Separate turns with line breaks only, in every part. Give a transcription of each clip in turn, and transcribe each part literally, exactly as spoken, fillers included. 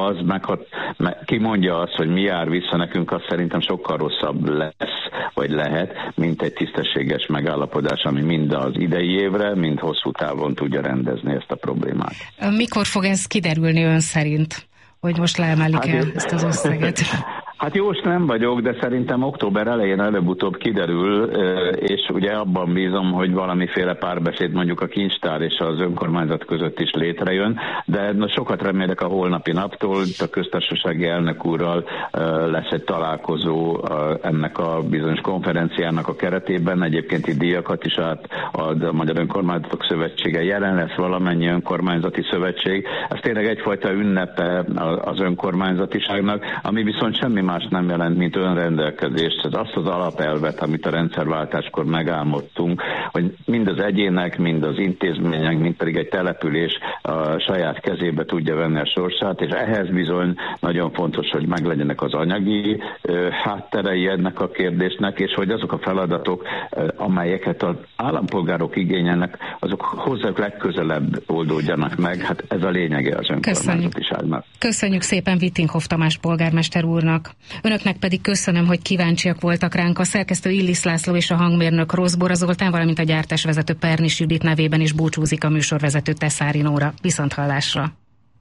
az, meg, meg kimondja azt, hogy mi jár vissza nekünk, az szerintem sokkal rosszabb lesz, vagy lehet, mint egy tisztességes megállapodás, ami mind az idei évre, mind hosszú távon tudja rendezni ezt a problémát.
Mikor fog ez kiderülni ön szerint, hogy most leemelik el hát, ezt az összeget?
Hát jós nem vagyok, de szerintem október elején előbb-utóbb kiderül, és ugye abban bízom, hogy valamiféle párbeszéd mondjuk a kincstár és az önkormányzat között is létrejön, de sokat remélek a holnapi naptól, itt a köztársasági elnök úrral lesz egy találkozó ennek a bizonyos konferenciának a keretében, egyébként itt díjakat is átad a Magyar Önkormányzatok Szövetsége, jelen lesz valamennyi önkormányzati szövetség, ez tényleg egyfajta ünnepe az önkormányzatiságnak, ami viszont semmi más nem jelent, mint önrendelkezést. Ez azt az alapelvet, amit a rendszerváltáskor megálmodtunk, hogy mind az egyének, mind az intézmények, mind pedig egy település a saját kezébe tudja venni a sorsát, és ehhez bizony nagyon fontos, hogy meglegyenek az anyagi ö, hátterei ennek a kérdésnek, és hogy azok a feladatok, ö, amelyeket az állampolgárok igényelnek, azok hozzájuk legközelebb oldódjanak meg. Hát ez a lényege az önkormányzatiságnak.
Köszönjük szépen Vittinghoff Tamás polgármester úrnak. Önöknek pedig köszönöm, hogy kíváncsiak voltak ránk. A szerkesztő Illis László és a hangmérnök Roszbora Zoltán, valamint a gyártásvezető Pernis Judit nevében is búcsúzik a műsorvezető Teszári Nóra. Viszonthallásra!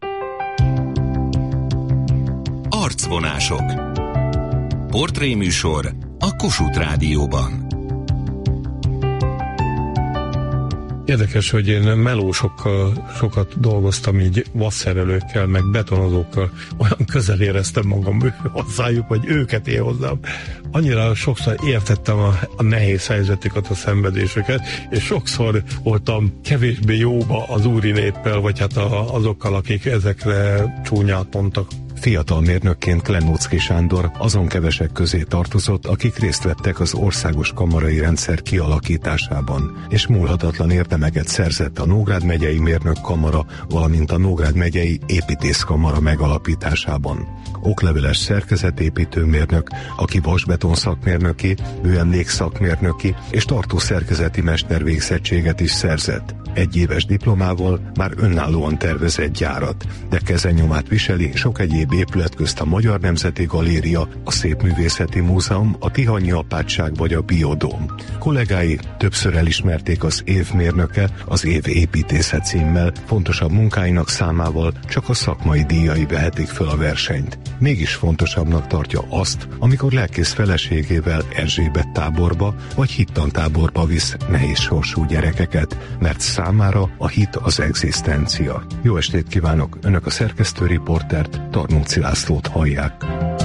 Arcvonások. Portréműsor a Kossuth Rádióban.
Érdekes, hogy én melósokkal sokat dolgoztam, így vasszerelőkkel, meg betonozókkal, olyan közel éreztem magam hozzájuk, vagy őket én hozzám. Annyira sokszor értettem a, a nehéz helyzetüket, a szenvedéseket, és sokszor voltam kevésbé jóba az úri néppel, vagy hát a, azokkal, akik ezekre csúnyát mondtak.
Fiatal mérnökként Klenóczky Sándor azon kevesek közé tartozott, akik részt vettek az országos kamarai rendszer kialakításában, és múlhatatlan érdemeket szerzett a Nógrád megyei mérnökkamara, valamint a Nógrád megyei építészkamara megalapításában. Okleveles szerkezetépítőmérnök, aki vasbeton szakmérnöki, műemlék szakmérnöki és tartószerkezeti mestervégzettséget is szerzett. Egy éves diplomával már önállóan tervezett gyárat, de kezenyomát viseli sok egyéb épület közt a Magyar Nemzeti Galéria, a Szépművészeti Múzeum, a Tihanyi Apátság vagy a Biodóm. Kollégái többször elismerték az év mérnöke, az év építésze címmel, fontosabb munkáinak számával csak a szakmai díjai vehetik föl a versenyt. Mégis fontosabbnak tartja azt, amikor lelkész feleségével Erzsébet táborba vagy hittantáborba visz nehéz sorsú gyerekeket, mert számára a hit az egzisztencia. Jó estét kívánok! Önök a szerkesztő riportert, Tarnóci Lászlót hallják.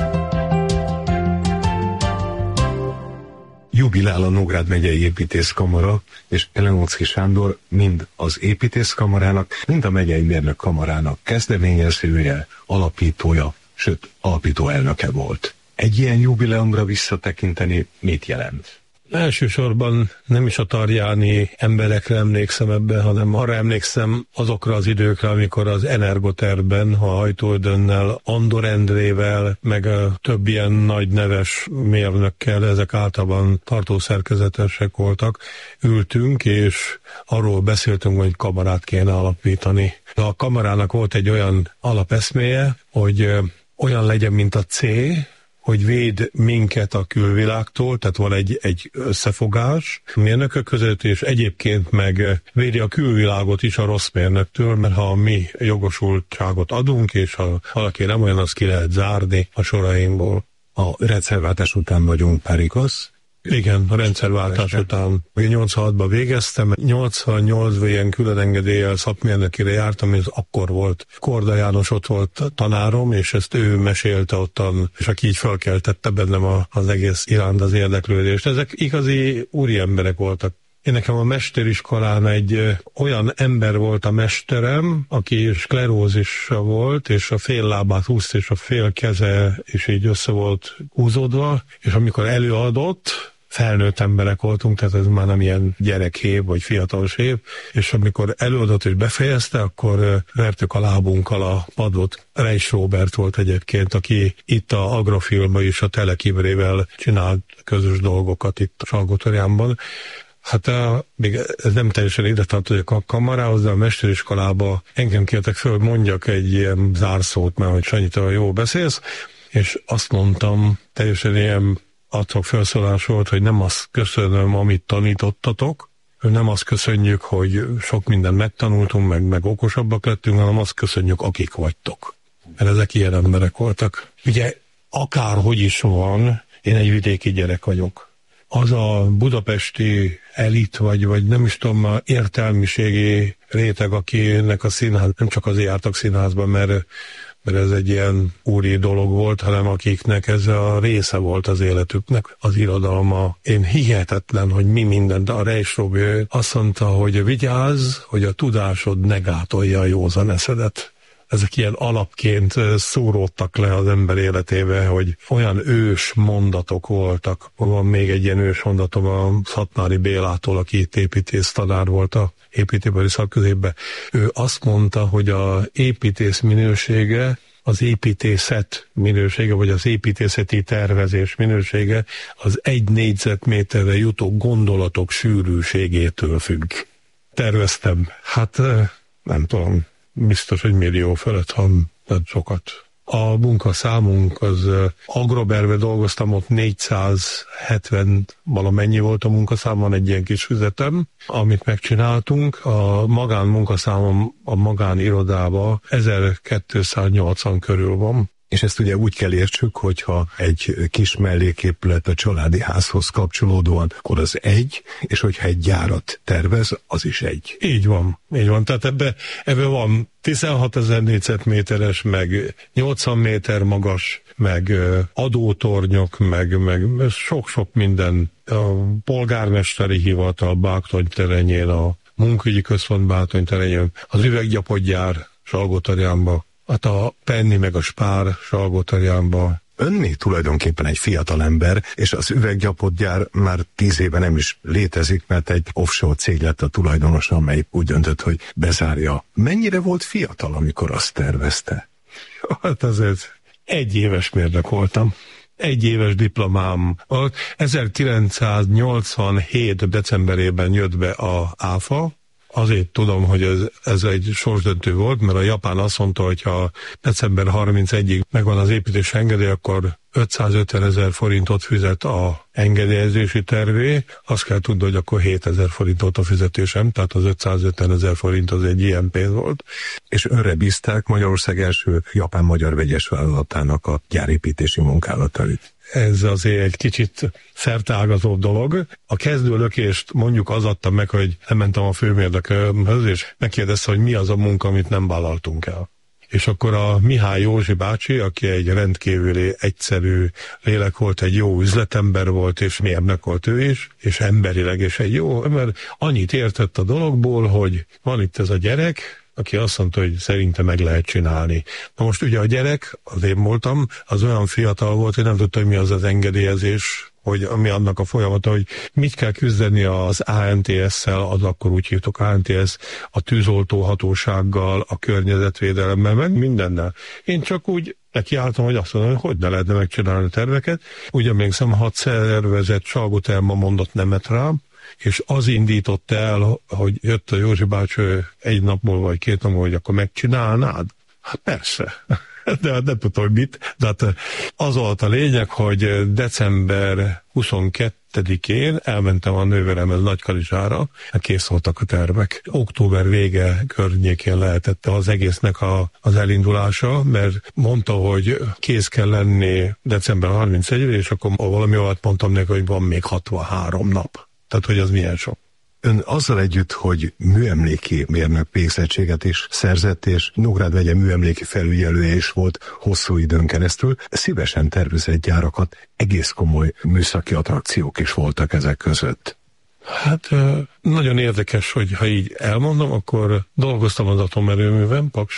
Jubilál a Nógrád megyei építészkamara, és Klenóczky Sándor mind az építészkamarának, mind a megyei mérnökkamarának kezdeményezője, alapítója, sőt, alapító elnöke volt. Egy ilyen jubileumra visszatekinteni mit jelent?
Elsősorban nem is a tarjáni emberekre emlékszem ebben, hanem arra emlékszem azokra az időkre, amikor az Energoterben, a Hajtóödönnel, Andor Endrével, meg a több ilyen nagy neves mérnökkel, ezek általában tartószerkezetesek voltak, ültünk, és arról beszéltünk, hogy kamarát kéne alapítani. A kamarának volt egy olyan alapeszméje, hogy olyan legyen, mint a C, hogy véd minket a külvilágtól, tehát van egy, egy összefogás mérnökök között, és egyébként meg védi a külvilágot is a rossz mérnöktől, mert ha mi jogosultságot adunk, és ha valaki nem olyan, az ki lehet zárni a soraimból.
A rendszerváltás után vagyunk, pár igaz?
Igen, a rendszerváltás után. nyolcvanhatban végeztem, nyolcvannyolcban ilyen külön engedéllyel szakmérnökire jártam, és akkor volt. Korda János ott volt tanárom, és ezt ő mesélte ottan, és aki így felkeltette bennem a, az egész iránt az érdeklődést. Ezek igazi úri emberek voltak. Én nekem a mesteriskolán egy olyan ember volt a mesterem, aki sklerózisa volt, és a fél lábát húzta, és a fél keze is így össze volt húzódva, és amikor előadott, felnőtt emberek voltunk, tehát ez már nem ilyen gyerekhév, vagy fiatalsév, és amikor előadott és befejezte, akkor vertük a lábunkkal a padot. Reis Róbert volt egyébként, aki itt a Agrofilmban is a Telekimrével csinált közös dolgokat itt a Salgótarjánban. Hát a, még ez nem teljesen ide tartozik a kamarához, de a mesteriskolába engem kértek föl, hogy mondjak egy ilyen zárszót, mert hogy Sanyi, te jól beszélsz, és azt mondtam, teljesen ilyen adtok felszólás volt, hogy nem azt köszönöm, amit tanítottatok, nem azt köszönjük, hogy sok mindent megtanultunk, meg, meg okosabbak lettünk, hanem azt köszönjük, akik vagytok. Mert ezek ilyen emberek voltak. Ugye akárhogy is van, én egy vidéki gyerek vagyok. Az a budapesti elit, vagy, vagy nem is tudom, értelmiségi réteg, akinek a színház, nem csak azért jártak színházban, mert, mert ez egy ilyen úri dolog volt, hanem akiknek ez a része volt az életüknek, az irodalma. Én hihetetlen, hogy mi mindent, a Reis Robi azt mondta, hogy vigyázz, hogy a tudásod ne gátolja a józan eszedet. Ezek ilyen alapként szóródtak le az ember életébe, hogy olyan ős mondatok voltak. Van még egy ilyen ős mondatom a Szatmári Bélától, aki itt építész tanár volt a építőipari szakközépben. Ő azt mondta, hogy az építész minősége, az építészet minősége, vagy az építészeti tervezés minősége az egy négyzetméterre jutó gondolatok sűrűségétől függ. Terveztem. Hát nem tudom, biztos, hogy millió fölött, ha nem sokat. A munkaszámunk az Agroberbe dolgoztam, ott négyszázhetven valamennyi volt a munkaszám, van egy ilyen kis füzetem, amit megcsináltunk. A magán munkaszámom a magánirodában ezerkétszáznyolcvan körül van.
És ezt ugye úgy kell értsük, hogyha egy kis melléképület a családi házhoz kapcsolódóan, akkor az egy, és hogyha egy gyárat tervez, az is egy.
Így van, így van. Tehát ebbe, ebbe van tizenhatezer négyzetméteres, meg nyolcvan méter magas, meg adótornyok, meg, meg sok-sok minden. A polgármesteri hivatal Báktony terenyén, a munkaügyi központ Báktony terenyén, az üveggyapotgyár Salgótarjánban, hát a Penny meg a Spár Salgótarjánban.
Ön még tulajdonképpen egy fiatal ember, és az üveggyapotgyár már tíz éve nem is létezik, mert egy offshore cég lett a tulajdonosa, amely úgy döntött, hogy bezárja. Mennyire volt fiatal, amikor azt tervezte?
Hát azért egy éves mérnök voltam. Egy éves diplomám. ezerkilencszáznyolcvanhét decemberében jött be a áfa. Azért tudom, hogy ez, ez egy sorsdöntő volt, mert a japán azt mondta, hogy ha december harmincegyedikéig megvan az építési engedély, akkor ötszázötven ezer forintot fizet a engedélyezési tervé. Azt kell tudni, hogy akkor hétezer forintot a fizetésem, tehát az ötszázötven ezer forint az egy ilyen pénz volt.
És önre bízták Magyarország első japán-magyar vegyes vállalatának a gyárépítési munkálatait.
Ez azért egy kicsit szerteágazó dolog. A kezdőlökést mondjuk az adta meg, hogy elmentem a főmérnökhöz, és megkérdezte, hogy mi az a munka, amit nem vállaltunk el. És akkor a Mihály Józsi bácsi, aki egy rendkívüli egyszerű lélek volt, egy jó üzletember volt, és mérnök volt ő is, és emberileg is egy jó ember, annyit értett a dologból, hogy van itt ez a gyerek, aki azt mondta, hogy szerintem meg lehet csinálni. Na most ugye a gyerek, az én voltam, az olyan fiatal volt, hogy nem tudta, hogy mi az az engedélyezés, hogy mi annak a folyamata, hogy mit kell küzdeni az á en té es-szel, az akkor úgy hívtuk á en té es, a tűzoltóhatósággal, a környezetvédelemmel, meg mindennel. Én csak úgy nekiálltam, hogy azt mondom, hogy hogy ne lehetne megcsinálni a terveket. Úgy emlékszem, hat szervezet Salgótarjánba mondott nemet rám, és az indított el, hogy jött a Józsi bácsi egy napból vagy két napból, hogy akkor megcsinálnád? Hát persze. De hát nem tudom, hogy mit. De hát az volt a lényeg, hogy december huszonkettedikén elmentem a nővéremhez Nagykanizsára, kész voltak a tervek. Október vége környékén lehetett az egésznek a, az elindulása, mert mondta, hogy kész kell lenni december harmincegyedikén, és akkor valami alatt mondtam neki, hogy van még hatvanhárom nap. Tehát, hogy az milyen sok.
Ön azzal együtt, hogy műemléki mérnök végzettséget is szerzett, és Nógrád megye műemléki felügyelője is volt hosszú időn keresztül, szívesen tervezett gyárakat, egész komoly műszaki attrakciók is voltak ezek között.
Hát nagyon érdekes, hogy ha így elmondom, akkor dolgoztam az atomerőműven, Pakson,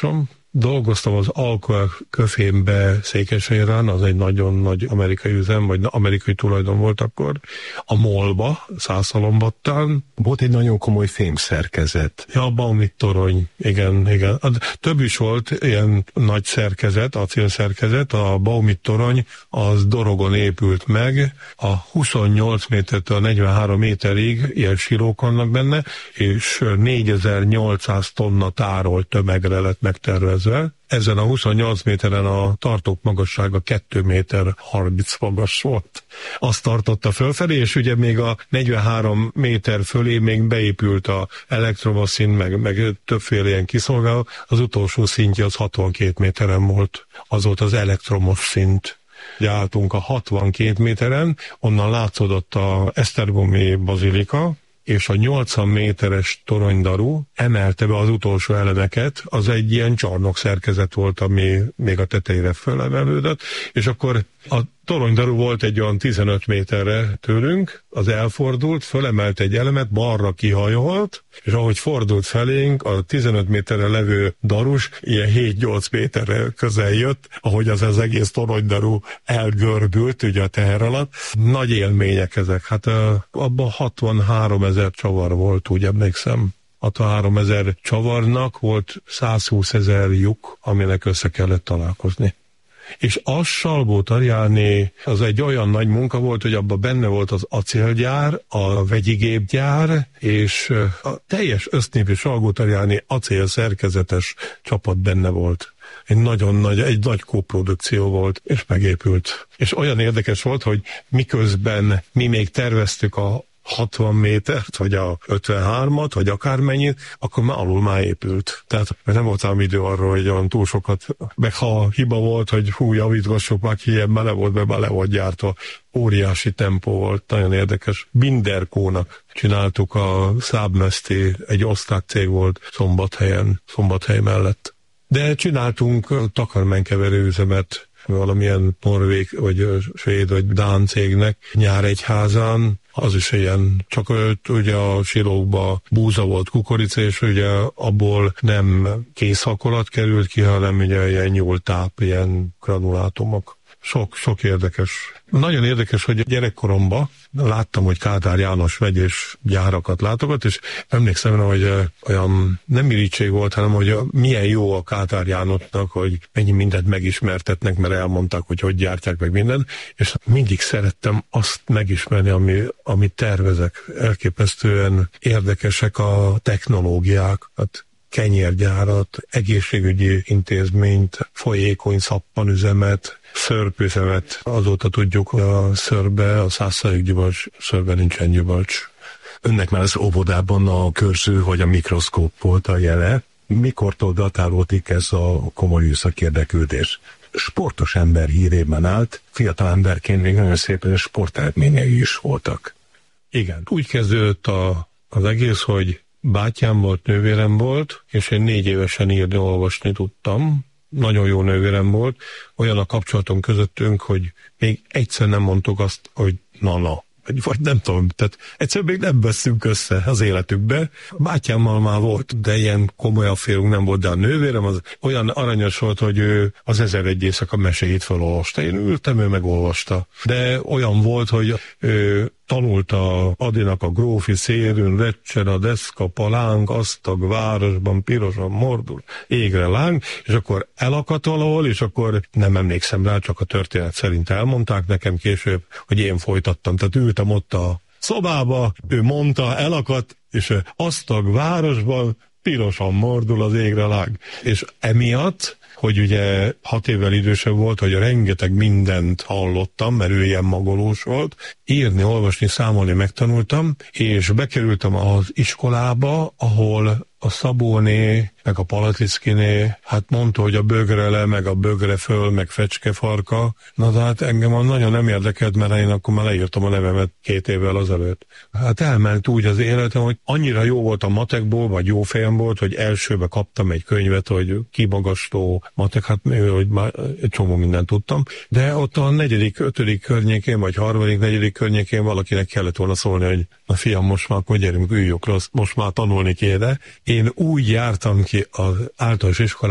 dolgoztam az Alcoa Köfénbe Székesfehérvárn, az egy nagyon nagy amerikai üzem, vagy amerikai tulajdon volt akkor, a MOL-ba, Szászhalombattán.
Volt egy nagyon komoly fémszerkezet.
Ja, a Baumit torony, igen, igen. Több is volt ilyen nagy szerkezet, acélszerkezet, a Baumit torony az Dorogon épült meg, a huszonnyolc métertől negyvenhárom méterig ilyen sírók vannak benne, és négyezer-nyolcszáz tonna tárolt tömegre lett megtervezve. Ezen a huszonnyolc méteren a tartók magassága két méter harminc magas volt. Azt tartotta fölfelé, és ugye még a negyvenhárom méter fölé még beépült a elektromos szint, meg, meg többféle ilyen kiszolgáló. Az utolsó szintje az hatvankét méteren volt. Az volt az elektromos szint. Ugye álltunk a hatvankét méteren, onnan látszódott a Esztergomi bazilika, és a nyolcvan méteres toronydaru emelte be az utolsó elemeket, az egy ilyen csarnok szerkezet volt, ami még a tetejére fölemelődött, és akkor a toronydaru volt egy olyan tizenöt méterre tőlünk, az elfordult, fölemelt egy elemet, balra kihajolt, és ahogy fordult felénk, a tizenöt méterre levő darus ilyen hét-nyolc méterre közel jött, ahogy az az egész toronydaru elgörbült, ugye a teher alatt. Nagy élmények ezek. Hát abban hatvanhárom ezer csavar volt, úgy emlékszem. hatvanhárom ezer csavarnak volt százhúsz ezer lyuk, aminek össze kellett találkozni. És az Salgó-Tarjáné, az egy olyan nagy munka volt, hogy abban benne volt az acélgyár, a vegyigépgyár, és a teljes össznépi Salgó-Tarjáné acél szerkezetes csapat benne volt. Egy nagyon nagy, egy nagy kóprodukció volt, és megépült. És olyan érdekes volt, hogy miközben mi még terveztük a hatvan métert, vagy a ötvenhármat, vagy akármennyit, akkor már alul már épült. Tehát nem volt ám idő arra, hogy olyan túl sokat, meg ha hiba volt, hogy hú, javítgassuk már ki, ilyen mele volt, mert már le volt gyártva. Óriási tempó volt, nagyon érdekes. Binderkónak csináltuk a Szábmeszti, egy osztrák cég volt Szombathelyen, Szombathely mellett. De csináltunk takarmánykeverőüzemet valamilyen norvég, vagy svéd, vagy dán cégnek Nyáregyházán, az is ilyen, csak ölt, ugye a silókba búza volt, kukorica, és ugye abból nem készhakolat került ki, hanem ugye ilyen nyúltáp, ilyen granulátumok. Sok, sok érdekes. Nagyon érdekes, hogy gyerekkoromban láttam, hogy Kádár János megyés gyárakat látogat, és emlékszem, hogy olyan nem irítség volt, hanem hogy milyen jó a Kádár Jánosnak, hogy mennyi mindent megismertetnek, mert elmondták, hogy hogy gyártják meg minden, és mindig szerettem azt megismerni, ami, amit tervezek. Elképesztően érdekesek a technológiák, hát kenyérgyárat, egészségügyi intézményt, folyékony szappanüzemet, szörpüzemet. Azóta tudjuk, hogy a szörbe, a százszerűk gyümölcs, szörbe nincsen gyümölcs.
Önnek már az óvodában a körző vagy a mikroszkóp volt a jele. Mikortól datálódik ez a komoly műszaki érdeklődés? Sportos ember hírében állt, fiatal emberként még nagyon szépen sporteredményei is voltak.
Igen, úgy kezdődött a, az egész, hogy bátyám volt, nővérem volt, és én négy évesen írni, olvasni tudtam. Nagyon jó nővérem volt. Olyan a kapcsolatom közöttünk, hogy még egyszer nem mondtuk azt, hogy na-na. Vagy nem tudom, tehát egyszerűen még nem veszünk össze az életükbe. Bátyámmal már volt, de ilyen komolyabb félünk nem volt, de a nővérem az olyan aranyos volt, hogy ő az ezer egy éjszaka meséit felolvasta. Én ültem, ő megolvasta. De olyan volt, hogy ő tanulta Adinak a grófi szérűn, recsen a deszka, palánk, asztag, városban, pirosan mordul, égre láng, és akkor elakadt valahol, és akkor nem emlékszem rá, csak a történet szerint elmondták nekem később, hogy én folytattam. Tehát ültem ott a szobába, ő mondta, elakadt, és asztag, városban, pirosan mordul az égre láng. És emiatt, hogy ugye hat évvel idősebb volt, hogy rengeteg mindent hallottam, mert ő ilyen magolós volt. Írni, olvasni, számolni megtanultam, és bekerültem az iskolába, ahol a Szabóné, meg a Palatickiné, hát mondta, hogy a bögre le, meg a bögre föl, meg fecskefarka. Na de hát engem nagyon nem érdekelt, mert én akkor már leírtam a nevemet két évvel azelőtt. Hát elment úgy az életem, hogy annyira jó volt a matekból, vagy jó fejem volt, hogy elsőbe kaptam egy könyvet, hogy kimagasló matek, hát hogy már egy csomó mindent tudtam. De ott a negyedik, ötödik környékén, vagy harmadik, negyedik környékén valakinek kellett volna szólni, hogy na fiam, most már akkor gyerünk, üljük rossz, most már tanulni kéne. Én úgy jártam ki az általános iskolát,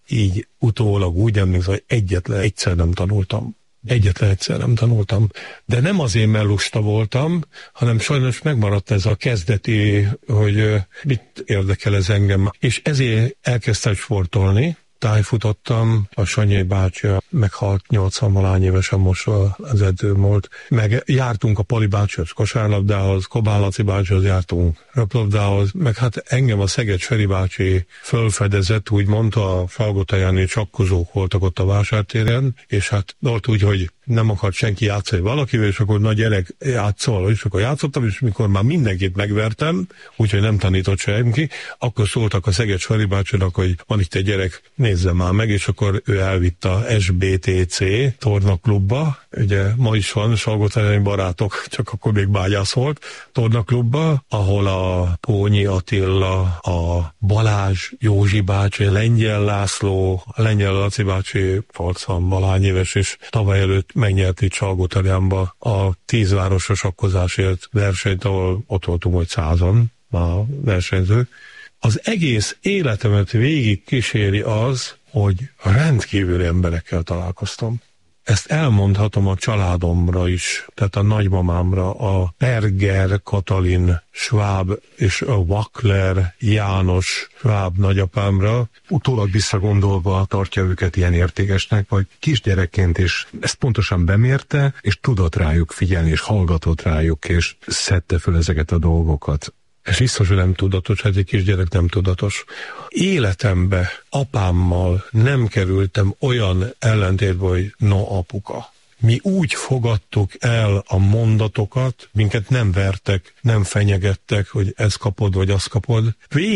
így utólag úgy emlékszem, hogy egyetlen egyszer nem tanultam. Egyetlen egyszer nem tanultam. De nem azért, mert lusta voltam, hanem sajnos megmaradt ez a kezdeti, hogy mit érdekel ez engem. És ezért elkezdtem sportolni, tájfutottam, a Sanyai bácsi meghalt nyolcvan-valány évesen, most az edző volt. Meg jártunk a Pali bácsihoz kosárlabdához, Kobán Laci bácsihoz jártunk röplabdához, meg hát engem a Szeged Feri bácsi fölfedezett, úgy mondta, a Falgotajani csakkozók voltak ott a vásártéren, és hát ott úgy, hogy nem akart senki játszani valakivel, és akkor nagy gyerek játszol, és akkor játszottam, és mikor már mindenkit megvertem, úgyhogy nem tanított senki, akkor szóltak a Szeged Feri bácsinak, hogy van itt egy gyerek, nézze már meg, és akkor ő elvitt a es bé té cé tornaklubba, ugye ma is van Salgótarjáni barátok, csak akkor még bágyász volt, tornaklubba, ahol a Pónyi Attila, a Balázs Józsi bácsi, Lengyel László, a Lengyel Laci bácsi harcvan-valány éves, és tavaly előtt megnyert itt Salgótarjánba a tízvárosos sakkozásért versenyt, ahol ott voltunk, hogy százan már versenyzők. Az egész életemet végig kíséri az, hogy rendkívüli emberekkel találkoztam. Ezt elmondhatom a családomra is, tehát a nagymamámra, a Berger Katalin Schwab és a Wackler János Schwab nagyapámra. Utólag visszagondolva tartja őket ilyen értékesnek, vagy kisgyerekként is ezt pontosan bemérte, és tudott rájuk figyelni, és hallgatott rájuk, és szedte föl ezeket a dolgokat. Ez biztos, hogy nem tudatos, hát egy kisgyerek nem tudatos. Életembe apámmal nem kerültem olyan ellentétbe, hogy no apuka. Mi úgy fogadtuk el a mondatokat, minket nem vertek, nem fenyegettek, hogy ezt kapod, vagy azt kapod.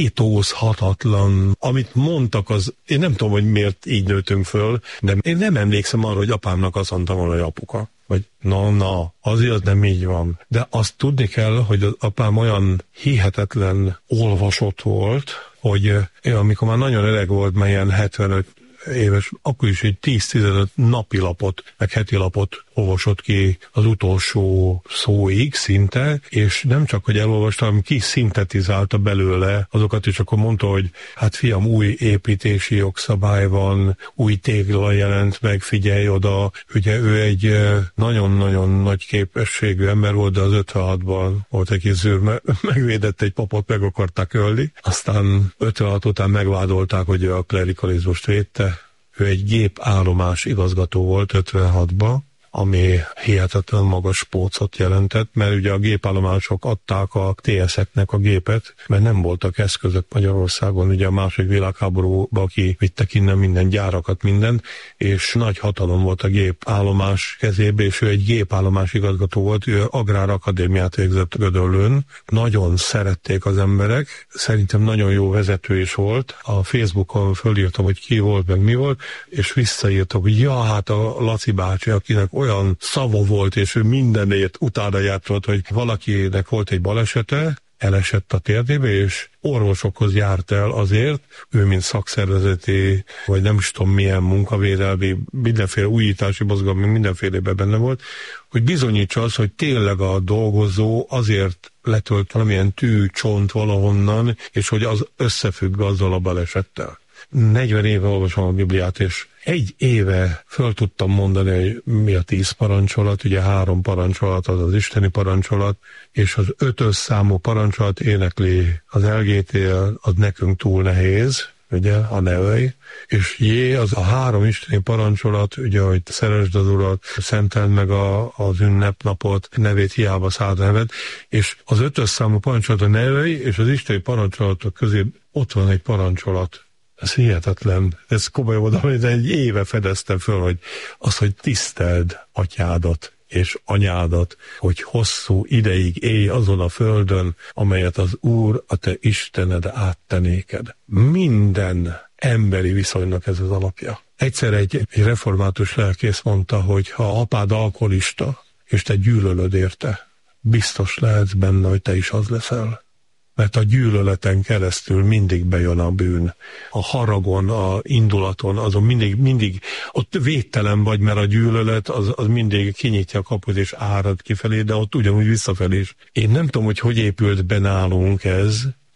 Vétózhatatlan, amit mondtak, az, én nem tudom, hogy miért így nőttünk föl, de én nem emlékszem arra, hogy apámnak azt mondtam volna, hogy apuka. Vagy na, na, azért az nem így van. De azt tudni kell, hogy az apám olyan hihetetlen olvasott volt, hogy amikor már nagyon öreg volt, mert ilyen hetvenöt éves, akkor is egy tíz-tizenöt napi lapot, meg heti lapot olvasott ki az utolsó szóig szinte, és nem csak, hogy elolvastam, hanem ki szintetizálta belőle azokat, és akkor mondta, hogy hát fiam, új építési jogszabály van, új tégla jelent meg, figyelj oda. Ugye ő egy nagyon-nagyon nagy képességű ember volt, de az ötvenhatban volt egy zűr, megvédett egy papot, meg akarták ölni. Aztán ötvenhat után megvádolták, hogy ő a klerikalizmust védte. Ő egy gépállomás igazgató volt ötvenhatban, ami hihetetlen magas pócot jelentett, mert ugye a gépállomások adták a té es-eknek a gépet, mert nem voltak eszközök Magyarországon, ugye a második világháborúban kivittek innen minden gyárakat, minden, és nagy hatalom volt a gépállomás kezébe, és ő egy gépállomás igazgató volt, ő Agrárakadémiát végzett Gödöllőn, nagyon szerették az emberek, szerintem nagyon jó vezető is volt, a Facebookon fölírtam, hogy ki volt, meg mi volt, és visszaírtam, hogy ja, hát a Laci bácsi, akinek olyan szava volt, és ő mindenért utána járt volt, hogy valakinek volt egy balesete, elesett a térdébe, és orvosokhoz járt el azért, ő mint szakszervezeti, vagy nem is tudom milyen munkavédelmi, mindenféle újítási mozgalom, mindenfélében benne volt, hogy bizonyítsa az, hogy tényleg a dolgozó azért letölt valamilyen tű, csont valahonnan, és hogy az összefügg azzal a balesettel. negyven éve olvasom a Bibliát, és egy éve föl tudtam mondani, hogy mi a tíz parancsolat, ugye három parancsolat az az isteni parancsolat, és az ötös számú parancsolat énekli az el gé té, az nekünk túl nehéz, ugye, a ne ölj, és jé, az a három isteni parancsolat, ugye, hogy szeresd az Urat, szenteld meg a, az ünnepnapot, nevét hiába szállta neved, és az ötös számú parancsolat a ne ölj, és az isteni parancsolatok közé ott van egy parancsolat. Ez hihetetlen. Ez komolyan mondom, hogy egy éve fedeztem föl, hogy az, hogy tiszteld atyádat és anyádat, hogy hosszú ideig élj azon a földön, amelyet az Úr, a te Istened átte néked. Minden emberi viszonynak ez az alapja. Egyszer egy, egy református lelkész mondta, hogy ha apád alkoholista, és te gyűlölöd érte, biztos lehetsz benne, hogy te is az leszel. Mert a gyűlöleten keresztül mindig bejön a bűn. A haragon, a indulaton, azon mindig, mindig ott védtelen vagy, mert a gyűlölet az, az mindig kinyitja a kaput és árad kifelé, de ott ugyanúgy visszafelé is. Én nem tudom, hogy hogy épült be nálunk ez,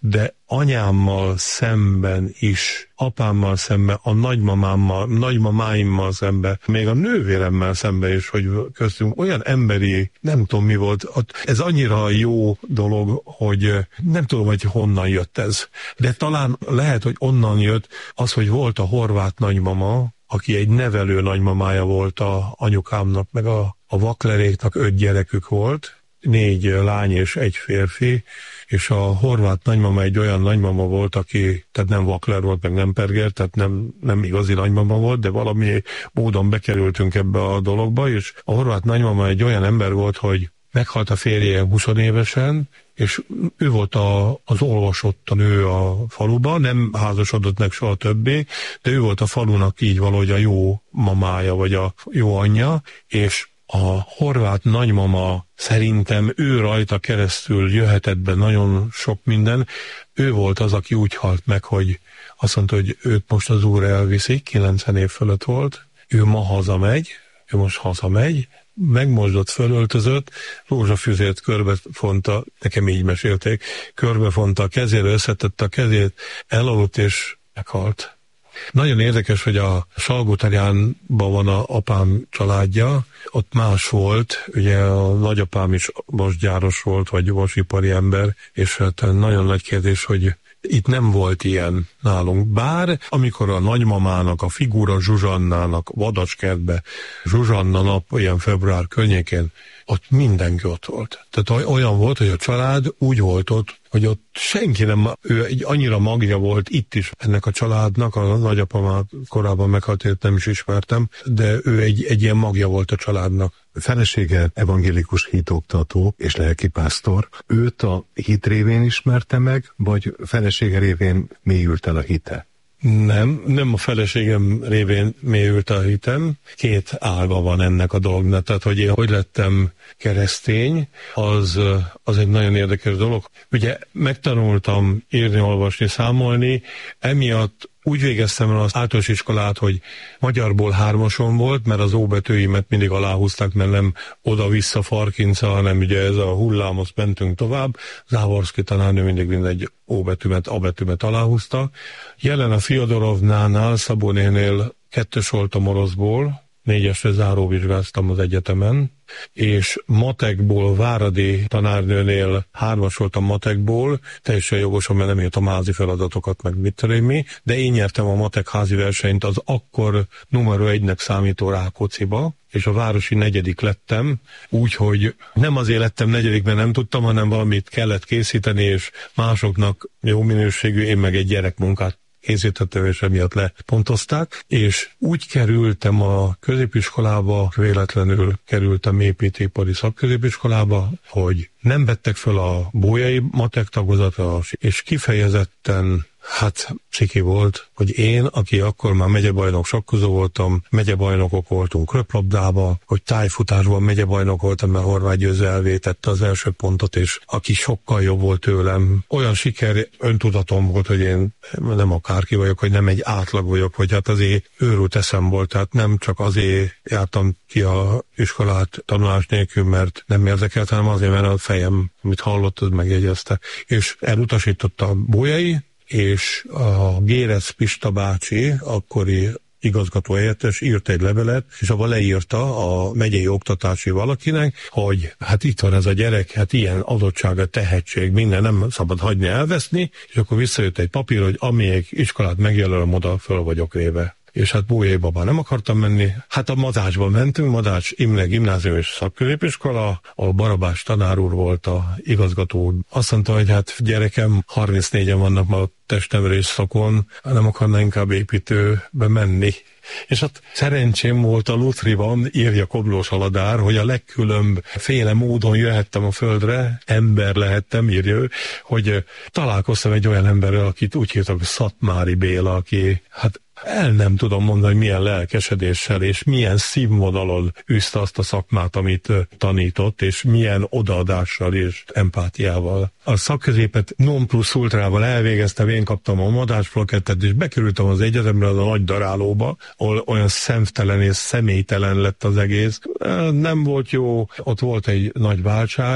de anyámmal szemben is, apámmal szemben, a nagymamámmal, nagymamáimmal szemben, még a nővéremmel szemben is, hogy köztünk olyan emberi, nem tudom mi volt, ez annyira jó dolog, hogy nem tudom, hogy honnan jött ez. De talán lehet, hogy onnan jött az, hogy volt a horvát nagymama, aki egy nevelő nagymamája volt a anyukámnak, meg a, a Vakleréknak öt gyerekük volt, négy lány és egy férfi, és a horvát nagymama egy olyan nagymama volt, aki, tehát nem Vakler volt, meg nem Perger, tehát nem, nem igazi nagymama volt, de valami módon bekerültünk ebbe a dologba, és a horvát nagymama egy olyan ember volt, hogy meghalt a férje húsz évesen, és ő volt a, az olvasott a nő a faluban, nem házasodott meg soha többé, de ő volt a falunak így valahogy a jó mamája, vagy a jó anyja, és a horvát nagymama szerintem ő rajta keresztül jöhetett be nagyon sok minden. Ő volt az, aki úgy halt meg, hogy azt mondta, hogy őt most az úr elviszi, kilencven év fölött volt, ő ma hazamegy, ő most hazamegy, megmosdott, fölöltözött, rózsafüzért körbefonta, nekem így mesélték, körbefonta a kezére, összetette a kezét, elaludt és meghalt. Nagyon érdekes, hogy a Salgótarjánban van a apám családja, ott más volt, ugye a nagyapám is vasgyáros volt, vagy vasipari ember, és hát nagyon nagy kérdés, hogy itt nem volt ilyen nálunk. Bár amikor a nagymamának, a figura Zsuzsannának Vadaskertbe, Zsuzsanna nap, ilyen február környékén, ott mindenki ott volt. Tehát olyan volt, hogy a család úgy volt ott, hogy ott senki nem, ő egy annyira magja volt itt is ennek a családnak, a nagyapamát korábban meghalt, nem is ismertem, de ő egy, egy ilyen magja volt a családnak.
Felesége evangélikus hitoktató és lelkipásztor. Őt a hit révén ismerte meg, vagy felesége révén mélyült el a hite?
Nem, nem a feleségem révén mélyült a hitem. Két ága van ennek a dolognak. Tehát, hogy én hogy lettem keresztény, az, az egy nagyon érdekes dolog. Ugye megtanultam írni, olvasni, számolni, emiatt úgy végeztem el az általános iskolát, hogy magyarból hármason volt, mert az óbetűimet mindig aláhúzták, mert nem oda-vissza farkinca, hanem ugye ez a hullámos mentünk tovább. Závorszki tanárnő mindig mindegy óbetűmet, abetűmet aláhúzta. Jelena Fiodorovnánál, Szabó nénél kettős voltam oroszból, négyesre záróvizsgáztam az egyetemen, és matekból, Váradi tanárnőnél hármas voltam matekból, teljesen jogosan, mert nem írtam házi feladatokat, meg mit tudom mi, de én nyertem a matek házi versenyt az akkor numero egynek számító Rákócziba, és a városi negyedik lettem, úgyhogy nem azért lettem negyedik, mert nem tudtam, hanem valamit kellett készíteni, és másoknak jó minőségű, én meg egy gyerekmunkát készítettem, és emiatt lepontozták, és úgy kerültem a középiskolába, véletlenül kerültem építőipari szakközépiskolába, hogy nem vettek föl a bolyai matek tagozatra, és kifejezetten hát ciki volt, hogy én, aki akkor már megyebajnok sakkozó voltam, megyebajnokok voltunk röplabdába, hogy tájfutásban megyebajnok voltam, mert Horváth Győző elvétette az első pontot, és aki sokkal jobb volt tőlem. Olyan siker, öntudatom volt, hogy én nem akárki vagyok, hogy nem egy átlag vagyok, vagy hát azért őrült eszem volt, tehát nem csak azért jártam ki a iskolát tanulás nélkül, mert nem érdekelt, hanem azért, mert a fejem, amit hallott, az megjegyezte. És elutasította a bolyai, és a Gérec Pista bácsi, akkori igazgató helyettes írt egy levelet, és abban leírta a megyei oktatási valakinek, hogy hát itt van ez a gyerek, hát ilyen adottsága, tehetség, minden nem szabad hagyni elveszni, és akkor visszajött egy papír, hogy amelyik iskolát megjelölöm, oda föl vagyok véve. És hát Bójaiba nem akartam menni. Hát a Madácsba mentünk, Madács Imre Gimnázium és Szakközépiskola, ahol Barabás tanár úr volt a igazgató. Azt mondta, hogy hát gyerekem, harmincnégyen vannak ma a testnevelés szakon, nem akarna inkább építőbe menni. És hát szerencsém volt a Lutriban, írja Koblós Aladár, hogy a legkülönbféle módon jöhettem a földre, ember lehettem, írja ő, hogy találkoztam egy olyan emberrel, akit úgy hívtak, hogy Szatmári Béla, aki hát el nem tudom mondani, milyen lelkesedéssel és milyen színvonalon űzte azt a szakmát, amit tanított, és milyen odaadással és empátiával. A szakközépet non plus ultrával elvégeztem, én kaptam a madácsplakettet, és bekerültem az egyetemre, az a nagy darálóba, ahol olyan szemtelen és személytelen lett az egész. Nem volt jó, ott volt egy nagy váltság,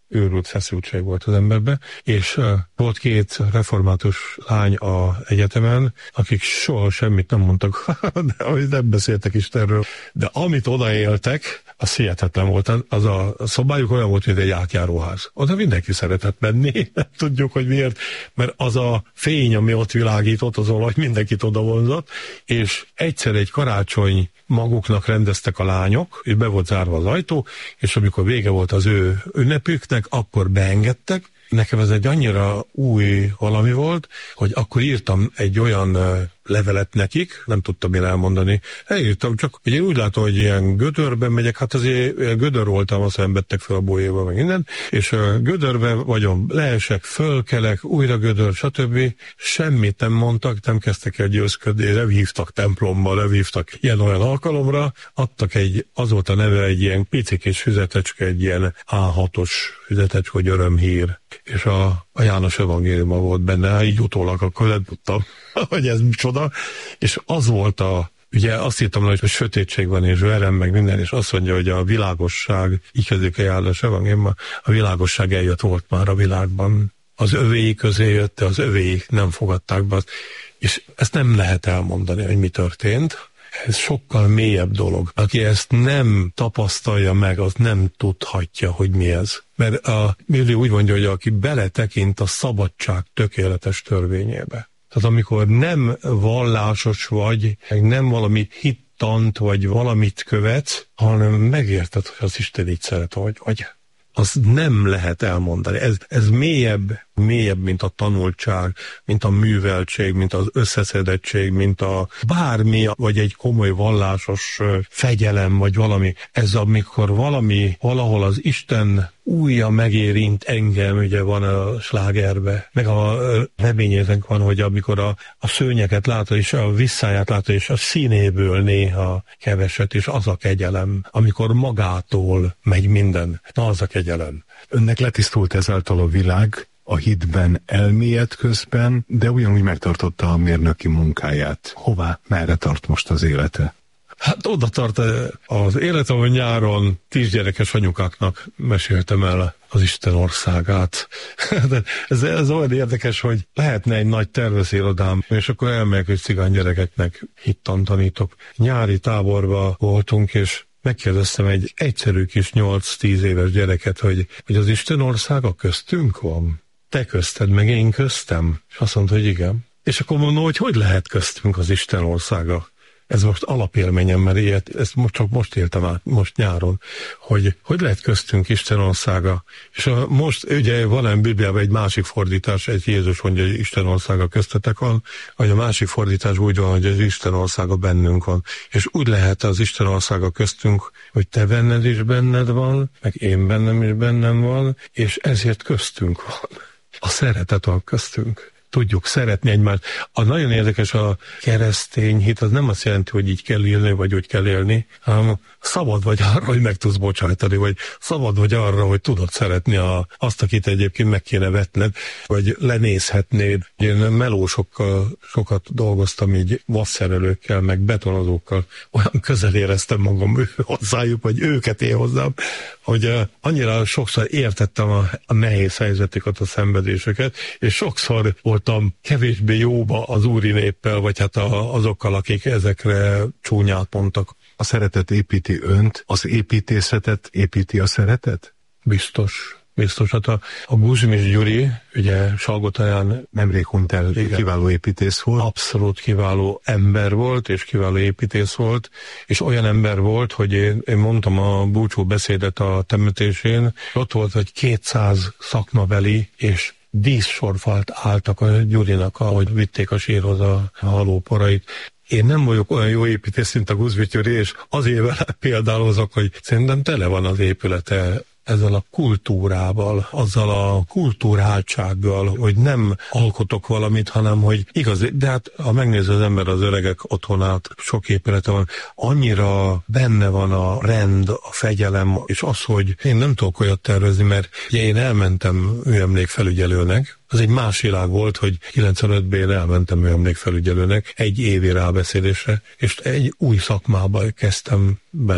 őrült feszültség volt az emberbe, és uh, volt két református lány a egyetemen, akik soha semmit nem mondtak, de nem beszéltek Istenről, de amit odaéltek, az hihetetlen volt. Az a szobájuk olyan volt, mint egy átjáróház. Oda mindenki szeretett menni, nem tudjuk, hogy miért, mert az a fény, ami ott világított, az olaj mindenkit oda vonzott, és egyszer egy karácsony maguknak rendeztek a lányok, és be volt zárva az ajtó, és amikor vége volt az ő ünnepüknek, akkor beengedtek. Nekem ez egy annyira új valami volt, hogy akkor írtam egy olyan levelet nekik, nem tudtam én elmondani. Elírtam, csak hogy én úgy látom, hogy ilyen gödörben megyek, hát azért gödör voltam, aztán vettek fel a bolyéba, meg innen, és gödörbe vagyom, leesek, fölkelek, újra gödör, stb. Semmit nem mondtak, nem kezdtek el győzködni, nem hívtak templomba, nem hívtak ilyen-olyan alkalomra, adtak egy, az volt a neve egy ilyen picikés füzetecske, egy ilyen á hatos füzetecske, hogy örömhír, és a, a János evangéliuma volt benne, így utólag akkor nem tudtam, hogy ez micsoda, és az volt a, ugye azt írtam, hogy a sötétség van, és verem, meg minden, és azt mondja, hogy a világosság, így kezdődik a János evangéliuma, a világosság eljött volt már a világban, az övéi közé jött, de az övéi nem fogadták be, és ezt nem lehet elmondani, hogy mi történt. Ez sokkal mélyebb dolog. Aki ezt nem tapasztalja meg, az nem tudhatja, hogy mi ez. Mert a Milli úgy mondja, hogy aki beletekint a szabadság tökéletes törvényébe. Tehát amikor nem vallásos vagy, meg nem valami hittant, vagy valamit követsz, hanem megérted, hogy az Isten így szeret, hogy vagy. Az nem lehet elmondani. Ez, ez mélyebb, mélyebb, mint a tanultság, mint a műveltség, mint az összeszedettség, mint a bármi, vagy egy komoly vallásos fegyelem, vagy valami. Ez amikor valami, valahol az Isten újja megérint engem, ugye van a slágerbe, meg a reményétek van, hogy amikor a, a szőnyeket látod, és a visszáját látod, és a színéből néha keveset, és az a kegyelem, amikor magától megy minden. Na, az a kegyelem.
Önnek letisztult ezáltal a világ, a hitben elmélyed közben, de ugyanúgy megtartotta a mérnöki munkáját. Hová, merre tart most az élete?
Hát oda tart az életem, hogy nyáron tíz gyerekes anyukáknak meséltem el az Isten országát. De ez, ez olyan érdekes, hogy lehetne egy nagy tervezérodám, és akkor elmegyek, hogy cigány gyerekeknek hittan tanítok. Nyári táborba voltunk, és megkérdeztem egy egyszerű kis nyolc-tíz éves gyereket, hogy, hogy az Isten országa köztünk van. Te közted, meg én köztem? És azt mondta, hogy igen. És akkor mondom, hogy hogy lehet köztünk az Isten országa? Ez most alapélményem, mert ilyet, ezt most csak most éltem át, most nyáron, hogy hogy lehet köztünk Isten országa. És a, most ugye van egy Bibliában egy másik fordítás, egy Jézus mondja, hogy Isten országa köztetek van, vagy a másik fordítás úgy van, hogy az Isten országa bennünk van. És úgy lehet az Isten országa köztünk, hogy te benned is benned van, meg én bennem is bennem van, és ezért köztünk van. A szeretet van köztünk. Tudjuk szeretni egymást. A nagyon érdekes a keresztény hit, az nem azt jelenti, hogy így kell élni, vagy úgy kell élni, hanem szabad vagy arra, hogy meg tudsz bocsájtani, vagy szabad vagy arra, hogy tudod szeretni a, azt, akit egyébként meg kéne vetned, vagy lenézhetnéd. Én melósokkal sokat dolgoztam, így vasszerelőkkel, meg betonozókkal. Olyan közel éreztem magam hozzájuk, vagy őket én hozzám, hogy annyira sokszor értettem a, a nehéz helyzeteket, a szenvedéseket, és sokszor voltam kevésbé jóba az úri néppel, vagy hát a, azokkal, akik ezekre csúnyát mondtak.
A szeretet építi önt, az építészetet építi a szeretet?
Biztos. Biztos, hát a, a Buzsimis Gyuri, ugye Salgotaján
nemrég hunyt el, kiváló építész volt.
Abszolút kiváló ember volt, és kiváló építész volt, és olyan ember volt, hogy én, én mondtam a búcsú beszédet a temetésén, ott volt, hogy kétszáz szakmabeli, és díszsorfalt álltak a Gyurinak, ahogy vitték a sírhoz a, a halóporait. Én nem vagyok olyan jó építész, mint a Guzmich Gyuri, és azért vele példálozok, hogy szerintem tele van az épülete ezzel a kultúrával, azzal a kultúráltsággal, hogy nem alkotok valamit, hanem hogy igaz, de hát ha megnéz az ember az öregek otthonát, sok épülete van, annyira benne van a rend, a fegyelem, és az, hogy én nem tudok olyat tervezni, mert ugye én elmentem műemlékfelügyelőnek, az egy más világ volt, hogy kilencvenötben elmentem műemlékfelügyelőnek egy évi rábeszélésre, és egy új szakmába kezdtem bele.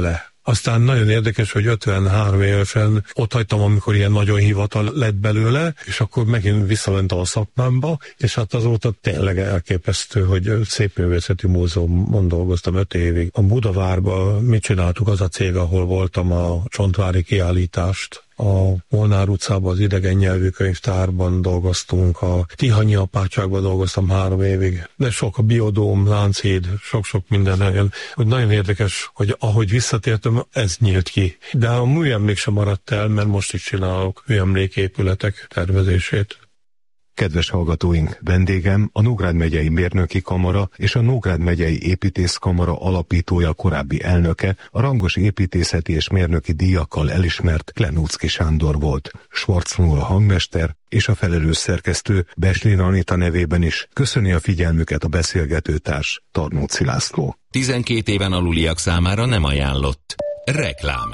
Aztán nagyon érdekes, hogy ötvenhárom évesen ott hagytam, amikor ilyen nagyon hivatal lett belőle, és akkor megint visszamentem a szakmámba, és hát azóta tényleg elképesztő, hogy Szépművészeti Múzeumban dolgoztam öt évig. A Budavárban mit csináltuk, az a cég, ahol voltam a Csontvári kiállítást. A Molnár utcában az idegen nyelvű könyvtárban dolgoztunk, a Tihanyi apátságban dolgoztam három évig, de sok a Biodóm, Lánchíd, sok-sok minden helyen. Hogy nagyon érdekes, hogy ahogy visszatértem, ez nyílt ki. De a műemlék sem maradt el, mert most is csinálok műemléképületek tervezését.
Kedves hallgatóink, vendégem a Nógrád megyei mérnöki kamara és a Nógrád megyei építészkamara alapítója, korábbi elnöke, a rangos építészeti és mérnöki díjakkal elismert Klenóczky Sándor volt. Schwarz Nóra hangmester és a felelős szerkesztő Beslin Anita nevében is köszöni a figyelmüket a beszélgetőtárs, Tarnóci László.
tizenkét éven aluliak számára nem ajánlott. Reklám.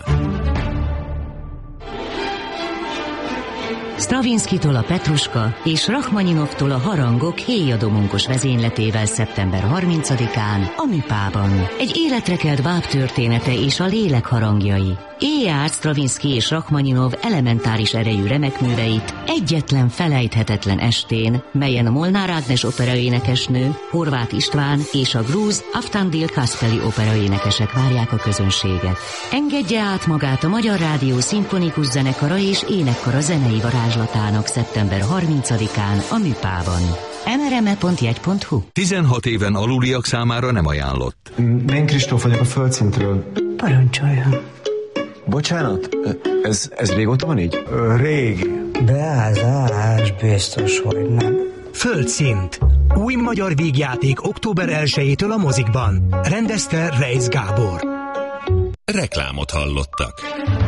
Stravinszkitól a Petruska és Rachmaninovtól a Harangok héjadomonkos vezényletével szeptember harmincadikán a Műpában. Egy életre kelt báb története és a lélek harangjai. Élje át Stravinszky és Rachmaninov elementáris erejű remekműveit egyetlen felejthetetlen estén, melyen a Molnár Ágnes operaénekesnő, Horváth István és a grúz Aftandil Kaspeli operaénekesek várják a közönséget. Engedje át magát a Magyar Rádió szimfonikus zenekara és énekkara zenei varázslatának szeptember harmincadikán a Műpában. em er em e pont jegy pont hu
tizenhat éven aluliak számára nem ajánlott.
Én Kristóf vagyok a Földszintről.
Parancsoljon.
Bocsánat, ez, ez régóta van így?
Régi. Beázás, biztos, hogy nem.
Földszint. Új magyar vígjáték október elsejétől a mozikban. Rendezte Reis Gábor.
Reklámot hallottak.